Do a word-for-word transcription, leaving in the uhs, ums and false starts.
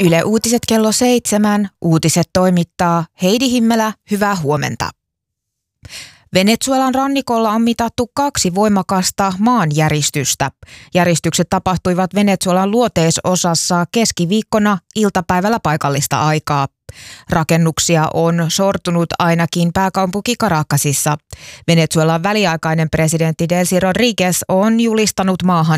Yle Uutiset kello seitsemän. Uutiset toimittaa Heidi Himmelä. Hyvää huomenta. Venezuelan rannikolla on mitattu kaksi voimakasta maanjäristystä. Järistykset tapahtuivat Venezuelan luoteisosassa keskiviikkona iltapäivällä paikallista aikaa. Rakennuksia on sortunut ainakin pääkaupunki Caracasissa. Venezuelan väliaikainen presidentti Delcy Rodríguez on julistanut maahan